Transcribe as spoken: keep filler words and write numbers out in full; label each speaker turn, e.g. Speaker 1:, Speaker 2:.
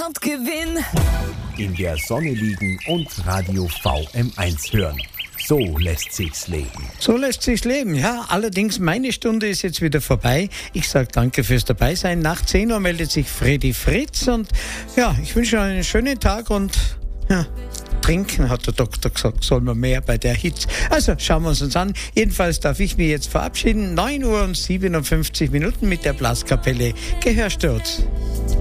Speaker 1: Lottogewinn.
Speaker 2: In der Sonne liegen und Radio V M eins hören. So lässt sich's leben.
Speaker 3: So lässt sich's leben, ja. Allerdings, meine Stunde ist jetzt wieder vorbei. Ich sage danke fürs Dabeisein. Nach zehn Uhr meldet sich Freddy Fritz. Und ja, ich wünsche euch einen schönen Tag und ja, trinken, hat der Doktor gesagt, soll man mehr bei der Hitze. Also, schauen wir uns uns an. Jedenfalls darf ich mich jetzt verabschieden. neun Uhr und siebenundfünfzig Minuten mit der Blaskapelle Gehörsturz.